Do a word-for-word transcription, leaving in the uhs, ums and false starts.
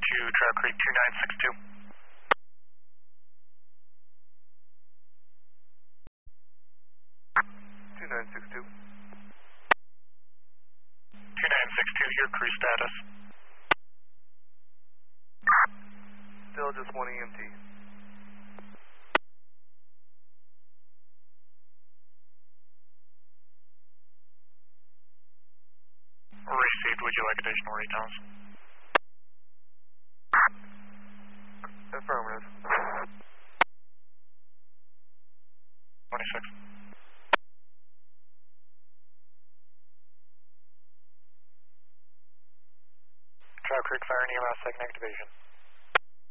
to Trout Creek two nine six two. two nine six two. two nine six two, your crew status. Still just one E M T. Received, would you like additional recons? Affirmative. twenty-six. Trout Creek Fire and E M S, second activation.